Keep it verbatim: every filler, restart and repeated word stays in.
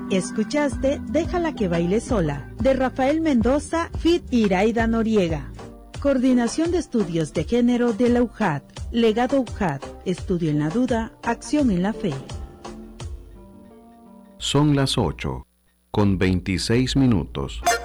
Escuchaste Déjala que baile sola, de Rafael Mendoza, feat. Iraida Noriega. Coordinación de Estudios de Género de la U J A T. Legado U J A T. Estudio en la duda, acción en la fe. Son las ocho, con veintiséis minutos.